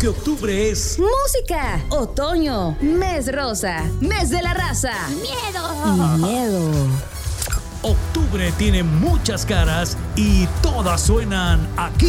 porque octubre es música, otoño, mes rosa, mes de la raza. ¡Miedo! Y miedo. octubre tiene muchas caras y todas suenan aquí.